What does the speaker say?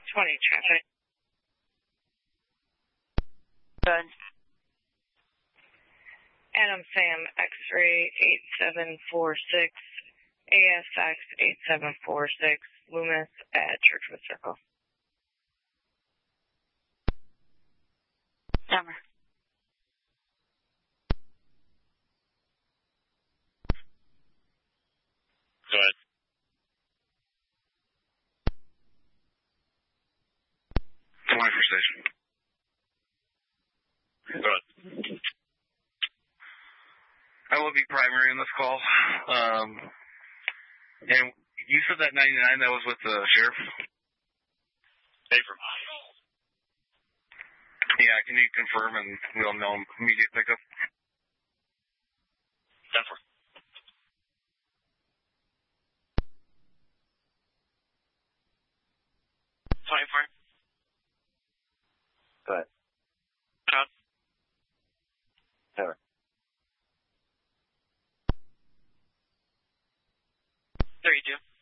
20 traffic. Good. Adam Sam, X-ray 8746, ASX 8746, Loomis at Churchwood Circle. Summer. Go ahead. For station. Go ahead. I will be primary in this call. And you said that 99, that was with the sheriff? Paper. Yeah, can you confirm and we'll know immediate pickup? 10-4. Go ahead. Count. 7. 32.